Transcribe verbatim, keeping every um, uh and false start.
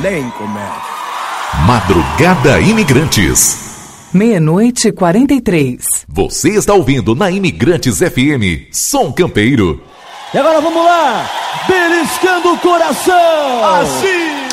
nem comédia. Madrugada Imigrantes. Meia-noite e quarenta e três. Você está ouvindo na Imigrantes F M, Som Campeiro. E agora vamos lá, beliscando o coração. Assim.